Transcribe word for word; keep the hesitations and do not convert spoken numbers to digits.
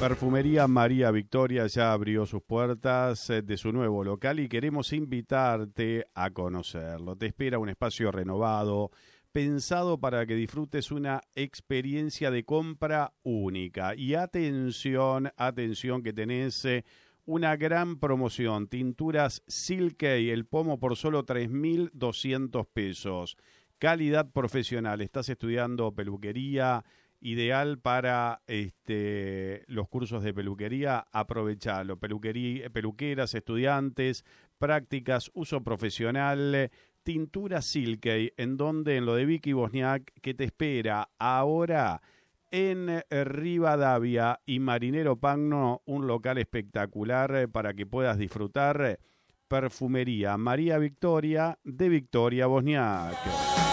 Perfumería María Victoria ya abrió sus puertas de su nuevo local y queremos invitarte a conocerlo. Te espera un espacio renovado, pensado para que disfrutes una experiencia de compra única. Y atención, atención que tenés una gran promoción. Tinturas Silkei, el pomo por solo tres mil doscientos pesos. Calidad profesional. Estás estudiando peluquería, ideal para este, los cursos de peluquería, aprovechalo. Peluquería, peluqueras, estudiantes, prácticas, uso profesional. Tintura Silkei, en donde en lo de Vicky Bosniak, que te espera ahora en Rivadavia y Marinero Pagno, un local espectacular para que puedas disfrutar. Perfumería María Victoria de Victoria Bosniak.